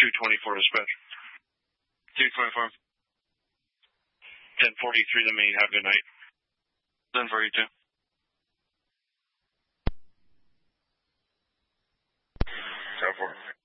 224 dispatch. 224. 1043 to main. Have a good night. 1042. Tower 4.